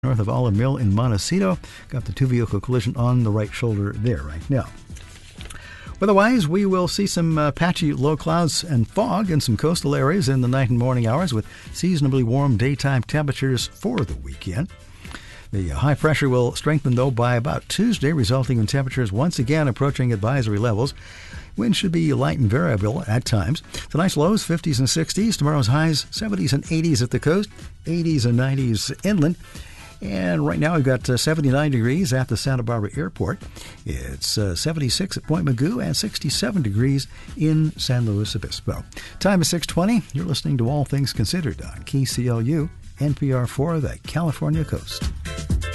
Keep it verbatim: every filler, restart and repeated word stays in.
north of Olive Mill in Montecito. Got the two-vehicle collision on the right shoulder there right now. Otherwise, we will see some uh, patchy low clouds and fog in some coastal areas in the night and morning hours with seasonably warm daytime temperatures for the weekend. The high pressure will strengthen, though, by about Tuesday, resulting in temperatures once again approaching advisory levels. Wind should be light and variable at times. Tonight's lows, fifties and sixties. Tomorrow's highs, seventies and eighties at the coast, eighties and nineties inland. And right now we've got uh, seventy-nine degrees at the Santa Barbara Airport. It's uh, seventy-six at Point Mugu and sixty-seven degrees in San Luis Obispo. Time is six twenty. You're listening to All Things Considered on K C L U, N P R for the California Coast.